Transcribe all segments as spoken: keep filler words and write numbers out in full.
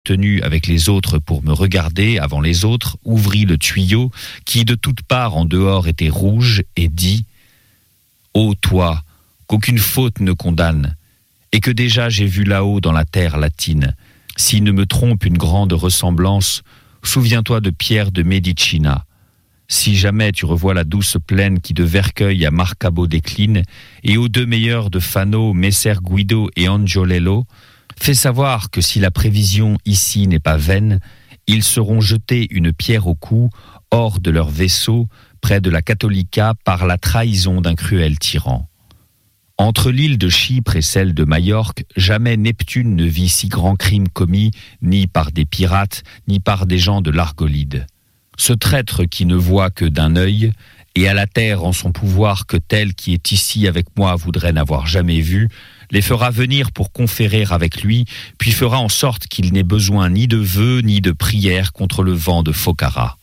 tenu avec les autres pour me regarder avant les autres, ouvrit le tuyau qui de toutes parts en dehors était rouge et dit « Ô toi, qu'aucune faute ne condamne, et que déjà j'ai vu là-haut dans la terre latine, s'il ne me trompe une grande ressemblance, souviens-toi de Pierre de Médicina. Si jamais tu revois la douce plaine qui de Vercueil à Marcabo décline, et aux deux meilleurs de Fano, Messer Guido et Angiolello, fais savoir que si la prévision ici n'est pas vaine, ils seront jetés une pierre au cou, hors de leur vaisseau, près de la Catholica, par la trahison d'un cruel tyran. Entre l'île de Chypre et celle de Majorque, jamais Neptune ne vit si grand crime commis, ni par des pirates, ni par des gens de l'Argolide. Ce traître qui ne voit que d'un œil, et à la terre en son pouvoir que tel qui est ici avec moi voudrait n'avoir jamais vu, les fera venir pour conférer avec lui, puis fera en sorte qu'il n'ait besoin ni de vœux ni de prières contre le vent de Focara.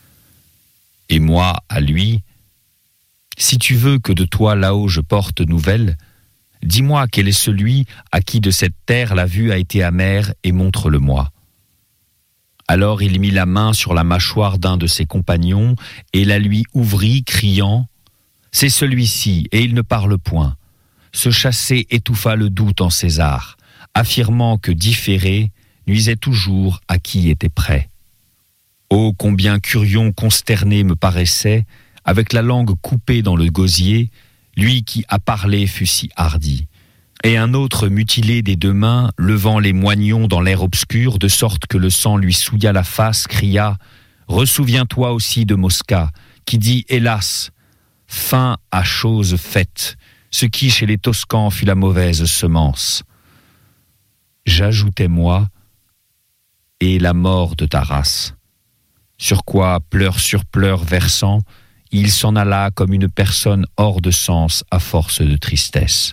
Et moi, à lui, si tu veux que de toi là-haut je porte nouvelle, dis-moi quel est celui à qui de cette terre la vue a été amère et montre-le-moi. Alors il mit la main sur la mâchoire d'un de ses compagnons et la lui ouvrit, criant « C'est celui-ci, et il ne parle point. » Ce chassé étouffa le doute en César, affirmant que différer nuisait toujours à qui était prêt. Oh, combien Curion consterné me paraissait, avec la langue coupée dans le gosier, lui qui à parler fut si hardi. Et un autre mutilé des deux mains, levant les moignons dans l'air obscur, de sorte que le sang lui souilla la face, cria « Ressouviens-toi aussi de Mosca, qui dit « Hélas, fin à chose faite, ce qui chez les Toscans fut la mauvaise semence. » J'ajoutais moi « Et la mort de ta race. » Sur quoi, pleurs sur pleurs versant, il s'en alla comme une personne hors de sens à force de tristesse.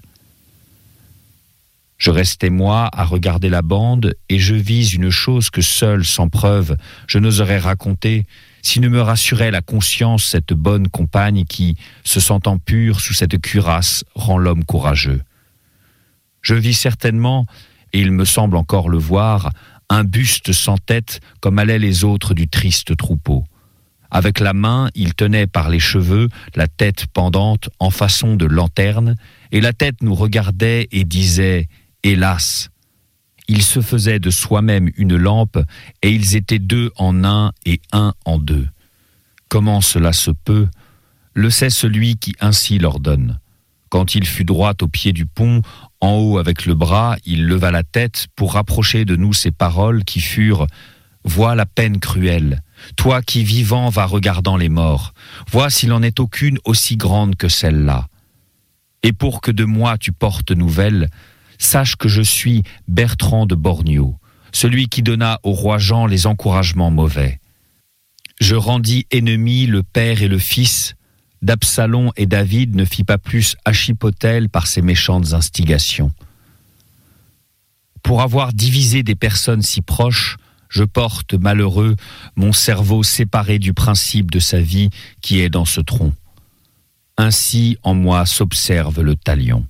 Je restais moi à regarder la bande et je vis une chose que seule, sans preuve, je n'oserais raconter si ne me rassurait la conscience cette bonne compagne qui, se sentant pure sous cette cuirasse, rend l'homme courageux. Je vis certainement, et il me semble encore le voir, un buste sans tête comme allaient les autres du triste troupeau. Avec la main, il tenait par les cheveux la tête pendante en façon de lanterne, et la tête nous regardait et disait « Hélas !» Il se faisait de soi-même une lampe, et ils étaient deux en un et un en deux. Comment cela se peut? Le sait celui qui ainsi l'ordonne. Quand il fut droit au pied du pont, en haut avec le bras, il leva la tête pour rapprocher de nous ces paroles qui furent « Vois la peine cruelle, toi qui vivant vas regardant les morts, vois s'il n'en est aucune aussi grande que celle-là. Et pour que de moi tu portes nouvelle, sache que je suis Bertrand de Borgno, celui qui donna au roi Jean les encouragements mauvais. Je rendis ennemis le père et le fils, d'Absalom et David ne fit pas plus Achipotèle par ses méchantes instigations. Pour avoir divisé des personnes si proches, je porte, malheureux, mon cerveau séparé du principe de sa vie qui est dans ce tronc. Ainsi en moi s'observe le talion.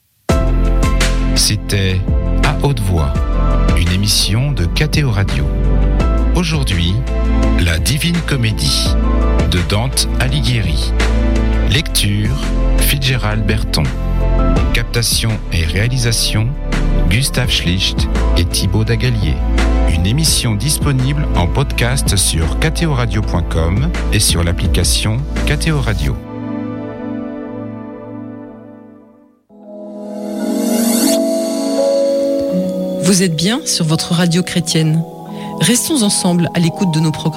C'était À haute voix, une émission de K T O Radio. Aujourd'hui, La Divine Comédie de Dante Alighieri. Lecture, Fitzgerald Berton. Captation et réalisation, Gustave Schlicht et Thibaut Dagalier. Une émission disponible en podcast sur k t o radio point com et sur l'application K T O Radio. Vous êtes bien sur votre radio chrétienne. Restons ensemble à l'écoute de nos programmes.